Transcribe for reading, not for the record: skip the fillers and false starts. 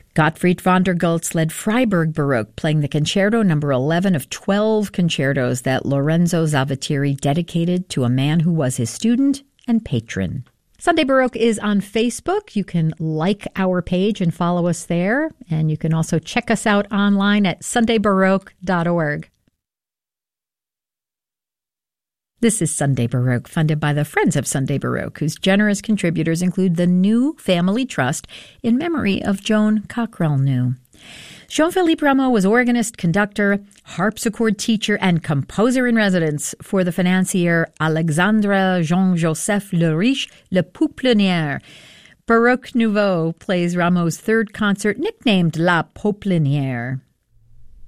Gottfried von der Goltz led Freiburg Baroque, playing the Concerto number 11 of 12 concertos that Lorenzo Zavattieri dedicated to a man who was his student and patron. Sunday Baroque is on Facebook. You can like our page and follow us there. And you can also check us out online at sundaybaroque.org. This is Sunday Baroque, funded by the Friends of Sunday Baroque, whose generous contributors include the New Family Trust in memory of Joan Cockrell New. Jean-Philippe Rameau was organist, conductor, harpsichord teacher, and composer in residence for the financier Alexandre Jean-Joseph Le Riche Le Pouplinière. Baroque Nouveau plays Rameau's third concert, nicknamed La Pouplinière.